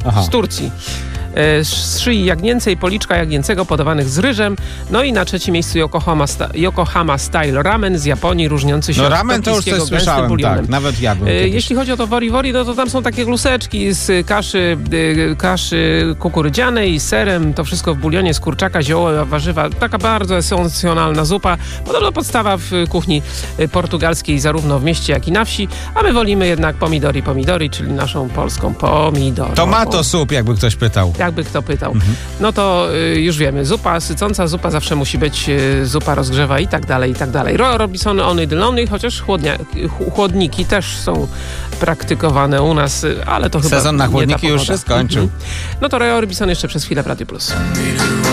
z Turcji. Z szyi jagnięcej, policzka jagnięcego podawanych z ryżem. No i na trzecim miejscu Yokohama Style Ramen z Japonii, różniący się od ramen to już coś słyszałem, bulionem. Tak, nawet jadłem jeśli chodzi o to wori, no to tam są takie kluseczki z kaszy kukurydzianej, z serem, to wszystko w bulionie z kurczaka, zioła, warzywa. Taka bardzo esencjonalna zupa. Podobno podstawa w kuchni portugalskiej zarówno w mieście, jak i na wsi, a my wolimy jednak pomidori, czyli naszą polską pomidorową. Tomato soup, jakby ktoś pytał. Jakby kto pytał. No to już wiemy, zupa sycąca, zupa zawsze musi być, zupa rozgrzewa i tak dalej, i tak dalej. Royal Robinson Only the Lonely, chociaż chłodniki też są praktykowane u nas, ale to chyba sezon na chłodniki już się skończył. No to Royal Robinson jeszcze przez chwilę w Radio Plus.